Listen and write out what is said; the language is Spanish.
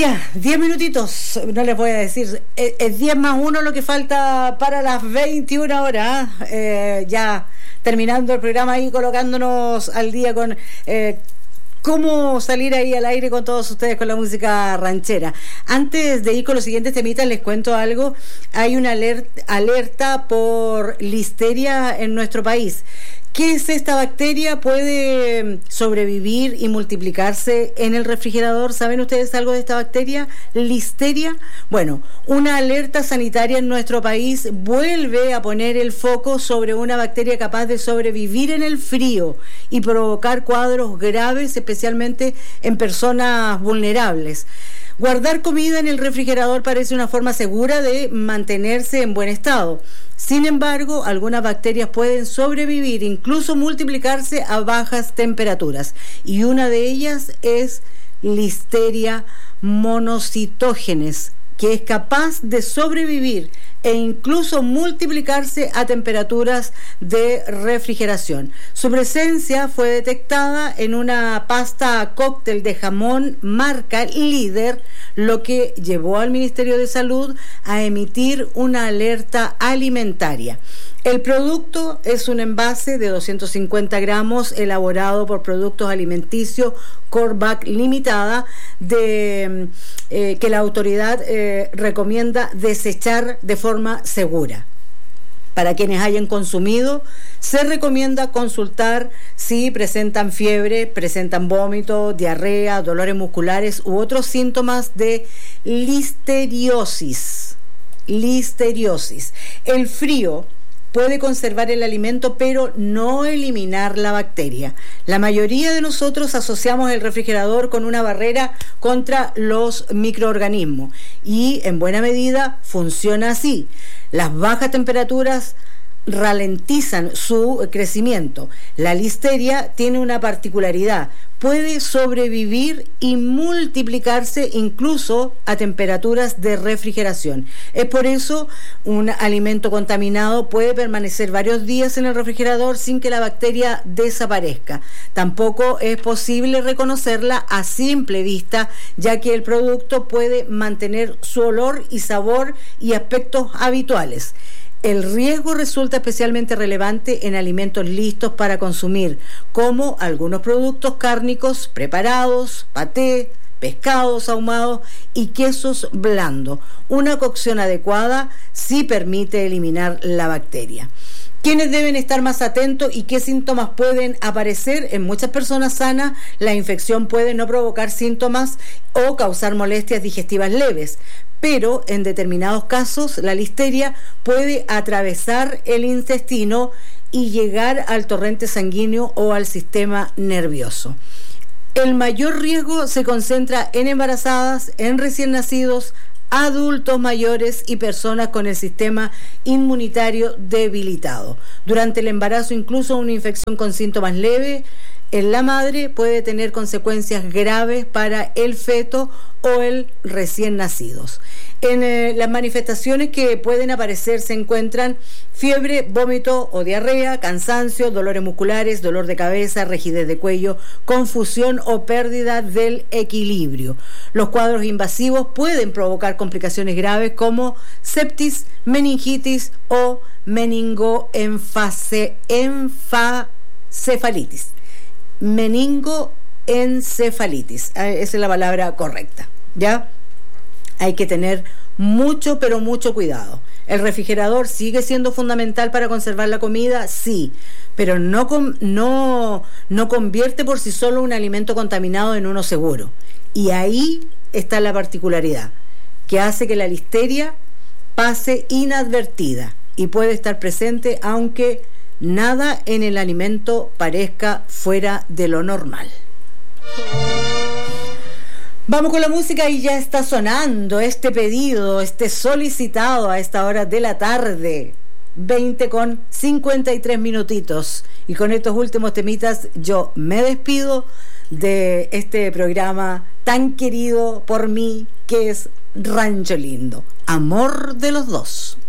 Ya, 10 minutitos, no les voy a decir, es 10 más 1 lo que falta para las 21 horas, ya terminando el programa ahí, colocándonos al día con cómo salir ahí al aire con todos ustedes con la música ranchera. Antes de ir con los siguientes temitas, les cuento algo. Hay una alerta por listeria en nuestro país. ¿Qué es esta bacteria? ¿Puede sobrevivir y multiplicarse en el refrigerador? ¿Saben ustedes algo de esta bacteria? Listeria. Bueno, una alerta sanitaria en nuestro país vuelve a poner el foco sobre una bacteria capaz de sobrevivir en el frío y provocar cuadros graves, especialmente en personas vulnerables. Guardar comida en el refrigerador parece una forma segura de mantenerse en buen estado. Sin embargo, algunas bacterias pueden sobrevivir, incluso multiplicarse a bajas temperaturas. Y una de ellas es Listeria monocytogenes, que es capaz de sobrevivir e incluso multiplicarse a temperaturas de refrigeración. Su presencia fue detectada en una pasta cóctel de jamón marca Líder, lo que llevó al Ministerio de Salud a emitir una alerta alimentaria. El producto es un envase de 250 gramos elaborado por Productos Alimenticios Corvac Limitada, que la autoridad recomienda desechar de forma segura. Para quienes hayan consumido, se recomienda consultar si presentan fiebre, presentan vómito, diarrea, dolores musculares u otros síntomas de listeriosis. El frío puede conservar el alimento, pero no eliminar la bacteria. La mayoría de nosotros asociamos el refrigerador con una barrera contra los microorganismos y en buena medida funciona así. Las bajas temperaturas ralentizan su crecimiento. La listeria tiene una particularidad: puede sobrevivir y multiplicarse incluso a temperaturas de refrigeración. Es por eso un alimento contaminado puede permanecer varios días en el refrigerador sin que la bacteria desaparezca. Tampoco es posible reconocerla a simple vista, ya que el producto puede mantener su olor y sabor y aspectos habituales. El riesgo resulta especialmente relevante en alimentos listos para consumir, como algunos productos cárnicos preparados, paté, pescados ahumados y quesos blandos. Una cocción adecuada sí permite eliminar la bacteria. ¿Quiénes deben estar más atentos y qué síntomas pueden aparecer? En muchas personas sanas, la infección puede no provocar síntomas o causar molestias digestivas leves, pero en determinados casos la listeria puede atravesar el intestino y llegar al torrente sanguíneo o al sistema nervioso. El mayor riesgo se concentra en embarazadas, en recién nacidos, adultos mayores y personas con el sistema inmunitario debilitado. Durante el embarazo, incluso una infección con síntomas leves en la madre puede tener consecuencias graves para el feto o el recién nacidos. En las manifestaciones que pueden aparecer se encuentran fiebre, vómito o diarrea, cansancio, dolores musculares, dolor de cabeza, rigidez de cuello, confusión o pérdida del equilibrio. Los cuadros invasivos pueden provocar complicaciones graves como sepsis, meningitis o meningoencefalitis. Meningoencefalitis, esa es la palabra correcta, ¿ya? Hay que tener mucho, pero mucho cuidado. ¿El refrigerador sigue siendo fundamental para conservar la comida? Sí, pero no convierte por sí solo un alimento contaminado en uno seguro. Y ahí está la particularidad, que hace que la listeria pase inadvertida y puede estar presente aunque nada en el alimento parezca fuera de lo normal. Vamos con la música y ya está sonando este pedido, este solicitado a esta hora de la tarde, 20:53 minutitos. Y con estos últimos temitas yo me despido de este programa tan querido por mí que es Rancho Lindo, amor de los dos.